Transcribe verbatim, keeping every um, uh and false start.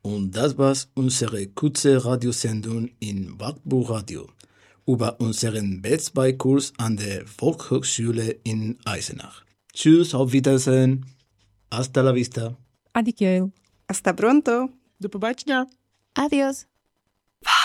Und das war unsere kurze Radiosendung in Wartburg Radio über unseren B zwei Kurs an der Volkshochschule in Eisenach. Tschüss, auf Wiedersehen. Hasta la vista. Addio. Hasta pronto. До побачення. Adios.